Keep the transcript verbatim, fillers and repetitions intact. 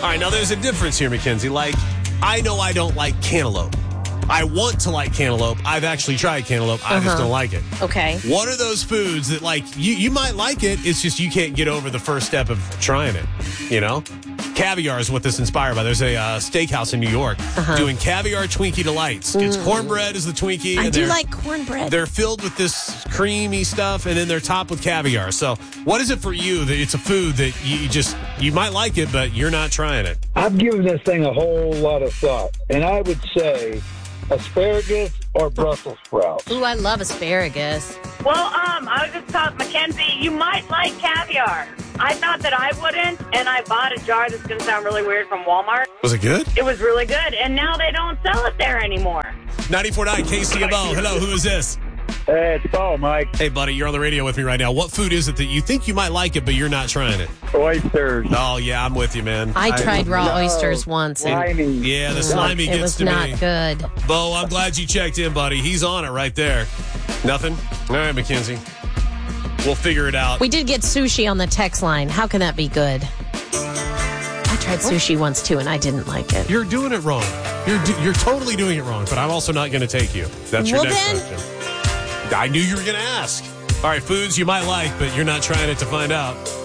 right, now there's a difference here, Mackenzie. Like, I know I don't like cantaloupe. I want to like cantaloupe. I've actually tried cantaloupe. I uh-huh. just don't like it. Okay. What are those foods that, like, you, you might like it, it's just you can't get over the first step of trying it, you know? Caviar is what this is inspired by. There's a uh, steakhouse in New York uh-huh. doing caviar Twinkie Delights. Mm. It's cornbread is the Twinkie. I and do like cornbread. They're filled with this creamy stuff, and then they're topped with caviar. So what is it for you that it's a food that you just, you might like it, but you're not trying it? I've given this thing a whole lot of thought, and I would say asparagus or Brussels sprouts. Ooh, I love asparagus. Well, um, I was just talking, Mackenzie, you might like caviar. I thought that I wouldn't, and I bought a jar that's going to sound really weird from Walmart. Was it good? It was really good, and now they don't sell it there anymore. ninety-four point nine K C M O. Hello, who is this? Hey, it's Paul, Mike. Hey, buddy, you're on the radio with me right now. What food is it that you think you might like it, but you're not trying it? Oysters. Oh, yeah, I'm with you, man. I, I tried raw no, oysters once. Slimy. Yeah, the slimy it gets was to not me. good. Bo, I'm glad you checked in, buddy. He's on it right there. Nothing? All right, Mackenzie. We'll figure it out. We did get sushi on the text line. How can that be good? I tried sushi once, too, and I didn't like it. You're doing it wrong. You're do- you're totally doing it wrong, but I'm also not going to take you. That's your well, next then, question. I knew you were going to ask. All right, foods you might like, but you're not trying it to find out.